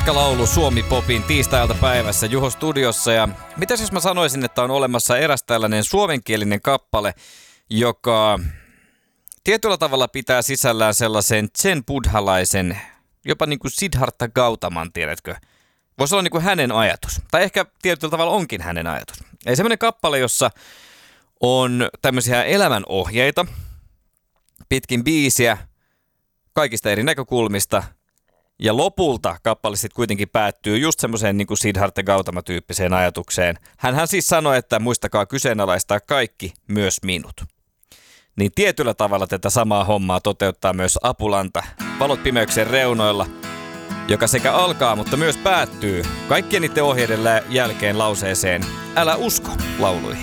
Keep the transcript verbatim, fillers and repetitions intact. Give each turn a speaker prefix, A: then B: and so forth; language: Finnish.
A: Pitkä laulu Suomi Popin tiistailta päivässä Juho studiossa. Ja mitäs jos mä sanoisin, että on olemassa eräs tällainen suomenkielinen kappale, joka tietyllä tavalla pitää sisällään sellaisen zen-buddhalaisen, jopa niin kuin Siddhartha Gautaman, tiedätkö? Voisi olla niin kuin hänen ajatus. Tai ehkä tietyllä tavalla onkin hänen ajatus. Eli semmoinen kappale, jossa on tämmöisiä elämänohjeita, pitkin biisiä, kaikista eri näkökulmista. Ja lopulta kappale sitten kuitenkin päättyy just semmoiseen niin kuin Siddhartha Gautama-tyyppiseen ajatukseen. Hänhän siis sanoi, että muistakaa kyseenalaistaa kaikki, myös minut. Niin tietyllä tavalla tätä samaa hommaa toteuttaa myös Apulanta Valot pimeyksien reunoilla, joka sekä alkaa, mutta myös päättyy kaikkien niiden ohjeiden jälkeen lauseeseen älä usko lauluihin.